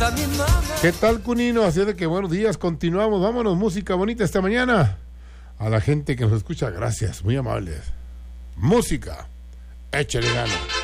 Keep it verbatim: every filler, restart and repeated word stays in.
a mi mamá. ¿Qué tal, Cunino? Así de que buenos días, continuamos. Vámonos, música bonita esta mañana. A la gente que nos escucha, gracias, muy amables. Música, échale ganas.